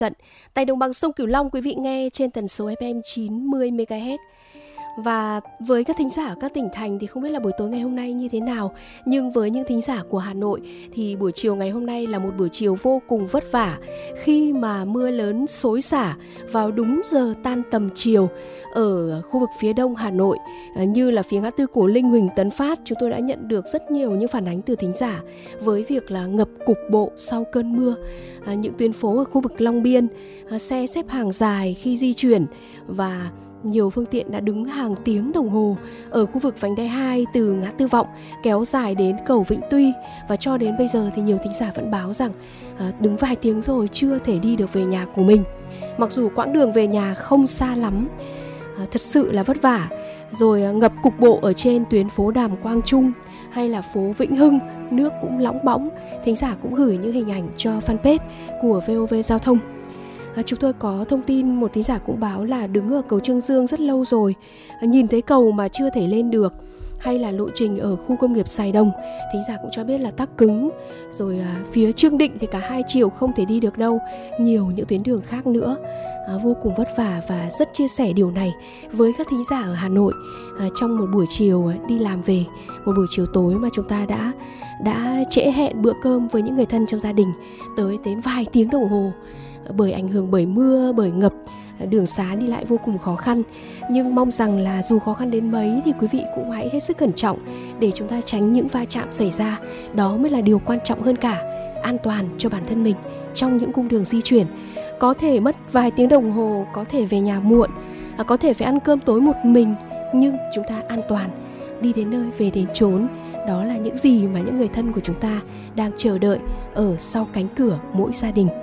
Tận tại đồng bằng sông Cửu Long, quý vị nghe trên tần số FM 90 MHz. Và với các thính giả các tỉnh thành thì không biết là buổi tối ngày hôm nay như thế nào, nhưng với những thính giả của Hà Nội thì buổi chiều ngày hôm nay là một buổi chiều vô cùng vất vả, khi mà mưa lớn xối xả vào đúng giờ tan tầm chiều ở khu vực phía đông Hà Nội, như là phía ngã tư Cổ Linh, Huỳnh Tấn Phát. Chúng tôi đã nhận được rất nhiều những phản ánh từ thính giả với việc là ngập cục bộ sau cơn mưa. Những tuyến phố ở khu vực Long Biên, xe xếp hàng dài khi di chuyển, và nhiều phương tiện đã đứng hàng tiếng đồng hồ ở khu vực vành đai 2 từ ngã tư Vọng kéo dài đến cầu Vĩnh Tuy. Và cho đến bây giờ thì nhiều thính giả vẫn báo rằng đứng vài tiếng rồi chưa thể đi được về nhà của mình, mặc dù quãng đường về nhà không xa lắm. Thật sự là vất vả. Rồi ngập cục bộ ở trên tuyến phố Đàm Quang Trung hay là phố Vĩnh Hưng, nước cũng lóng bõng. Thính giả cũng gửi những hình ảnh cho fanpage của VOV Giao thông. Chúng tôi có thông tin một thính giả cũng báo là đứng ở cầu Trương Dương rất lâu rồi, nhìn thấy cầu mà chưa thể lên được. Hay là lộ trình ở khu công nghiệp Sài Đồng, thính giả cũng cho biết là tắc cứng. Rồi phía Trương Định thì cả hai chiều không thể đi được đâu. Nhiều những tuyến đường khác nữa, vô cùng vất vả. Và rất chia sẻ điều này với các thính giả ở Hà Nội trong một buổi chiều đi làm về, một buổi chiều tối mà chúng ta đã trễ hẹn bữa cơm với những người thân trong gia đình tới đến vài tiếng đồng hồ, bởi ảnh hưởng bởi mưa, bởi ngập, đường xá đi lại vô cùng khó khăn. Nhưng mong rằng là dù khó khăn đến mấy thì quý vị cũng hãy hết sức cẩn trọng để chúng ta tránh những va chạm xảy ra. Đó mới là điều quan trọng hơn cả, an toàn cho bản thân mình trong những cung đường di chuyển. Có thể mất vài tiếng đồng hồ, có thể về nhà muộn, có thể phải ăn cơm tối một mình, nhưng chúng ta an toàn, đi đến nơi về đến chốn. Đó là những gì mà những người thân của chúng ta đang chờ đợi ở sau cánh cửa mỗi gia đình.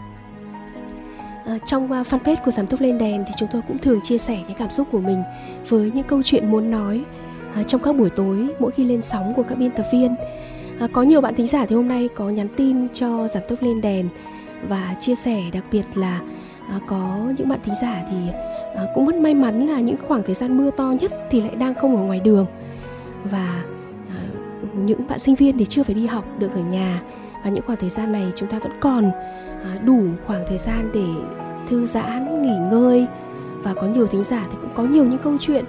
Trong fanpage của Giảm Tốc Lên Đèn thì chúng tôi cũng thường chia sẻ những cảm xúc của mình với những câu chuyện muốn nói trong các buổi tối mỗi khi lên sóng của các biên tập viên. Có nhiều bạn thính giả thì hôm nay có nhắn tin cho Giảm Tốc Lên Đèn và chia sẻ, đặc biệt là có những bạn thính giả thì cũng rất may mắn là những khoảng thời gian mưa to nhất thì lại đang không ở ngoài đường, và những bạn sinh viên thì chưa phải đi học, được ở nhà. Và những khoảng thời gian này chúng ta vẫn còn đủ khoảng thời gian để thư giãn, nghỉ ngơi. Và có nhiều thính giả thì cũng có nhiều những câu chuyện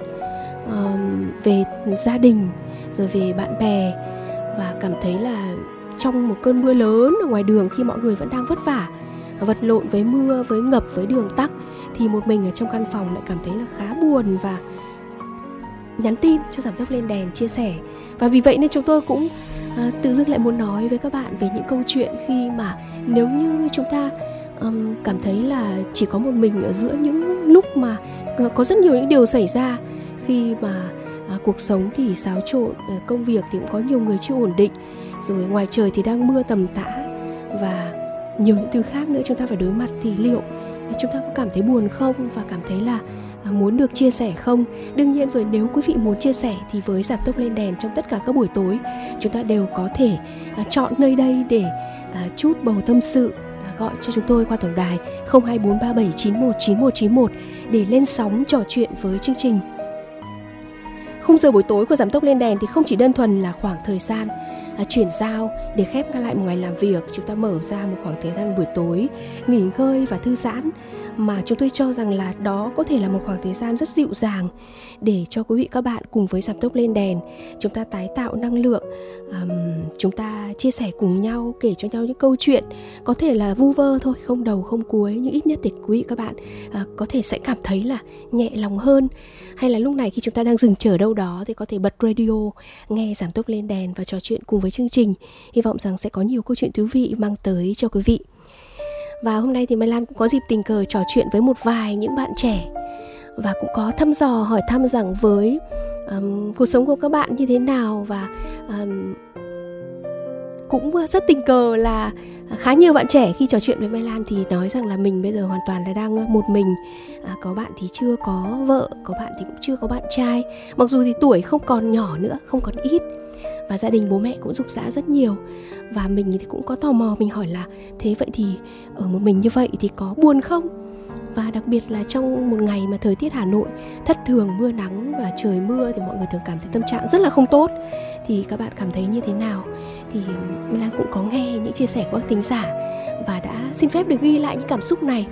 về gia đình, rồi về bạn bè. Và cảm thấy là trong một cơn mưa lớn ở ngoài đường, khi mọi người vẫn đang vất vả, vật lộn với mưa, với ngập, với đường tắc, thì một mình ở trong căn phòng lại cảm thấy là khá buồn, và nhắn tin cho Giảm Tốc Lên Đèn chia sẻ. Và vì vậy nên chúng tôi cũng tự dưng lại muốn nói với các bạn về những câu chuyện khi mà nếu như chúng ta cảm thấy là chỉ có một mình ở giữa những lúc mà có rất nhiều những điều xảy ra, khi mà cuộc sống thì xáo trộn, công việc thì cũng có nhiều người chưa ổn định, rồi ngoài trời thì đang mưa tầm tã, và nhiều những thứ khác nữa chúng ta phải đối mặt, thì liệu chúng ta có cảm thấy buồn không, và cảm thấy là muốn được chia sẻ không? Đương nhiên rồi, nếu quý vị muốn chia sẻ thì với Giảm Tốc Lên Đèn trong tất cả các buổi tối, chúng ta đều có thể chọn nơi đây để chút bầu tâm sự, gọi cho chúng tôi qua tổng đài 02437919191 để lên sóng trò chuyện với chương trình. Khung giờ buổi tối của Giảm Tốc Lên Đèn thì không chỉ đơn thuần là khoảng thời gian chuyển giao để khép lại một ngày làm việc, chúng ta mở ra một khoảng thời gian buổi tối nghỉ ngơi và thư giãn, mà chúng tôi cho rằng là đó có thể là một khoảng thời gian rất dịu dàng để cho quý vị các bạn cùng với Giảm Tốc Lên Đèn chúng ta tái tạo năng lượng, chúng ta chia sẻ cùng nhau, kể cho nhau những câu chuyện có thể là vu vơ thôi, không đầu không cuối, nhưng ít nhất để quý vị các bạn có thể sẽ cảm thấy là nhẹ lòng hơn. Hay là lúc này khi chúng ta đang dừng chờ đâu đó thì có thể bật radio, nghe Giảm Tốc Lên Đèn và trò chuyện cùng với chương trình. Hy vọng rằng sẽ có nhiều câu chuyện thú vị mang tới cho quý vị. Và hôm nay thì Mai Lan cũng có dịp tình cờ trò chuyện với một vài những bạn trẻ, và cũng có thăm dò hỏi thăm rằng với cuộc sống của các bạn như thế nào. Và cũng rất tình cờ là khá nhiều bạn trẻ khi trò chuyện với Mai Lan thì nói rằng là mình bây giờ hoàn toàn là đang một mình. Có bạn thì chưa có vợ, có bạn thì cũng chưa có bạn trai, mặc dù thì tuổi không còn nhỏ nữa, không còn ít, và gia đình bố mẹ cũng giục giã rất nhiều. Và mình thì cũng có tò mò, mình hỏi là thế vậy thì ở một mình như vậy thì có buồn không? Và đặc biệt là trong một ngày mà thời tiết Hà Nội thất thường mưa nắng và trời mưa thì mọi người thường cảm thấy tâm trạng rất là không tốt. Thì các bạn cảm thấy như thế nào? Thì Mai Lan cũng có nghe những chia sẻ của các thính giả và đã xin phép được ghi lại những cảm xúc này